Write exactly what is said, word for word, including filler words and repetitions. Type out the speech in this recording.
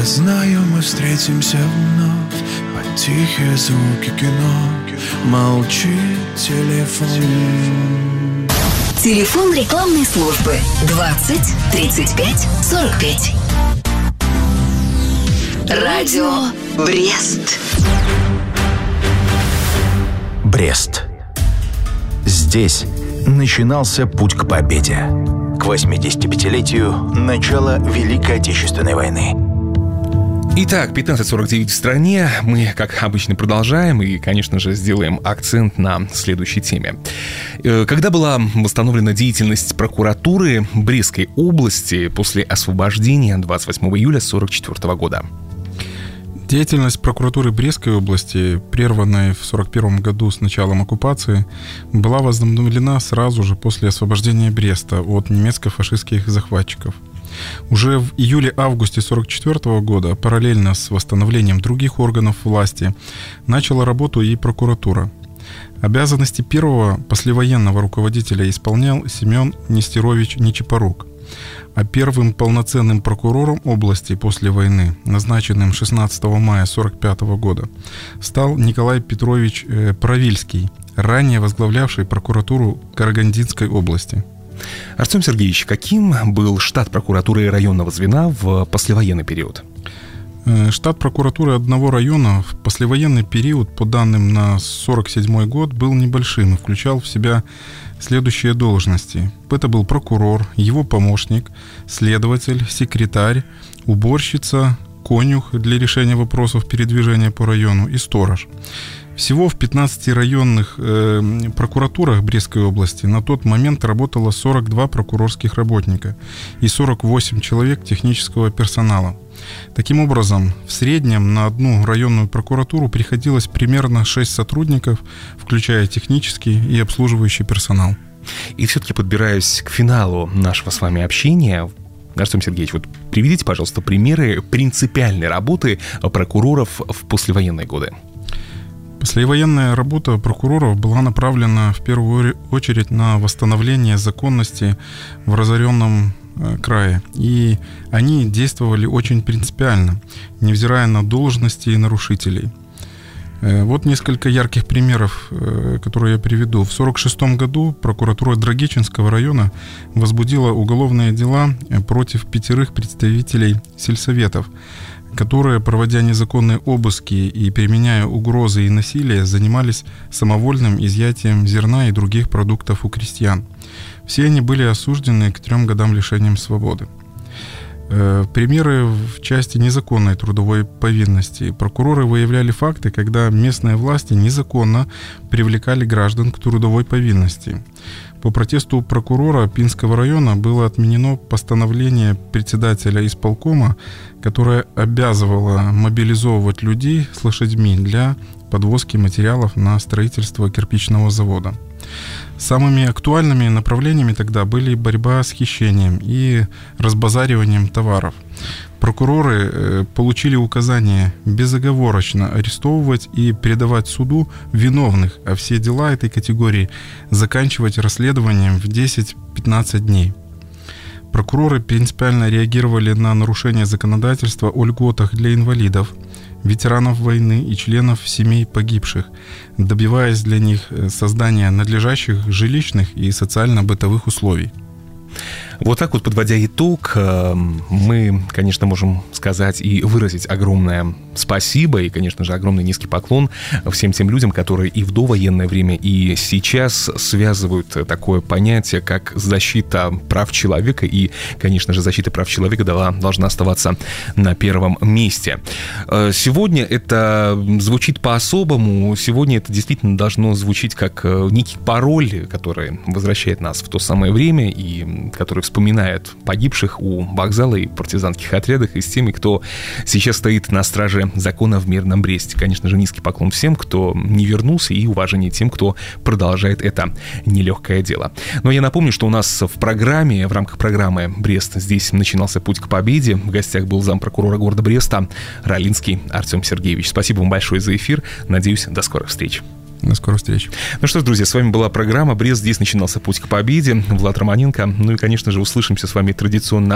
Я знаю, мы встретимся вновь под тихие звуки кино. Молчит телефон. Телефон рекламной службы двадцать тридцать пять сорок пять. Радио Брест. Брест. Здесь начинался путь к победе. К восьмидесятипятилетию начала Великой Отечественной войны. Итак, пятнадцать сорок девять в стране. Мы, как обычно, продолжаем и, конечно же, сделаем акцент на следующей теме. Когда была восстановлена деятельность прокуратуры Брестской области после освобождения двадцать восьмого июля сорок четвёртого года? Деятельность прокуратуры Брестской области, прерванная в сорок первом году с началом оккупации, была возобновлена сразу же после освобождения Бреста от немецко-фашистских захватчиков. Уже в июле-августе сорок четвёртого года, параллельно с восстановлением других органов власти, начала работу и прокуратура. Обязанности первого послевоенного руководителя исполнял Семен Нестерович Нечипорук. А первым полноценным прокурором области после войны, назначенным шестнадцатого мая сорок пятого года, стал Николай Петрович Правильский, ранее возглавлявший прокуратуру Карагандинской области. Артем Сергеевич, каким был штат прокуратуры районного звена в послевоенный период? Штат прокуратуры одного района в послевоенный период, по данным на сорок седьмой год, был небольшим и включал в себя следующие должности. Это был прокурор, его помощник, следователь, секретарь, уборщица, конюх для решения вопросов передвижения по району и сторож. Всего в пятнадцати районных э, прокуратурах Брестской области на тот момент работало сорок два прокурорских работника и сорок восемь человек технического персонала. Таким образом, в среднем на одну районную прокуратуру приходилось примерно шесть сотрудников, включая технический и обслуживающий персонал. И все-таки, подбираясь к финалу нашего с вами общения, Артем Сергеевич, вот приведите, пожалуйста, примеры принципиальной работы прокуроров в послевоенные годы. Послевоенная работа прокуроров была направлена в первую очередь на восстановление законности в разоренном крае. И они действовали очень принципиально, невзирая на должности и нарушителей. Вот несколько ярких примеров, которые я приведу. В сорок шестом году прокуратура Драгичинского района возбудила уголовные дела против пятерых представителей сельсоветов, которые, проводя незаконные обыски и применяя угрозы и насилие, занимались самовольным изъятием зерна и других продуктов у крестьян. Все они были осуждены к трем годам лишением свободы. Примеры в части незаконной трудовой повинности. Прокуроры выявляли факты, когда местные власти незаконно привлекали граждан к трудовой повинности. По протесту прокурора Пинского района было отменено постановление председателя исполкома, которое обязывало мобилизовывать людей с лошадьми для подвозки материалов на строительство кирпичного завода. Самыми актуальными направлениями тогда были борьба с хищением и разбазариванием товаров. Прокуроры получили указание безоговорочно арестовывать и передавать суду виновных, а все дела этой категории заканчивать расследованием в десять-пятнадцать дней. Прокуроры принципиально реагировали на нарушение законодательства о льготах для инвалидов, ветеранов войны и членов семей погибших, добиваясь для них создания надлежащих жилищных и социально-бытовых условий. Вот так вот, подводя итог, мы, конечно, можем сказать и выразить огромное спасибо и, конечно же, огромный низкий поклон всем тем людям, которые и в довоенное время, и сейчас связывают такое понятие, как защита прав человека. И, конечно же, защита прав человека должна оставаться на первом месте. Сегодня это звучит по-особому. Сегодня это действительно должно звучить как некий пароль, который возвращает нас в то самое время и который вспоминает погибших у вокзала и партизанских отрядах, и с теми, кто сейчас стоит на страже закона в мирном Бресте. Конечно же, низкий поклон всем, кто не вернулся, и уважение тем, кто продолжает это нелегкое дело. Но я напомню, что у нас в программе, в рамках программы «Брест» здесь начинался путь к победе. В гостях был зампрокурора города Бреста Ралинский Артем Сергеевич. Спасибо вам большое за эфир. Надеюсь, до скорых встреч. До скорых встреч. Ну что ж, друзья, с вами была программа «Брест». Здесь начинался путь к победе. Влад Романенко. Ну и, конечно же, услышимся с вами традиционно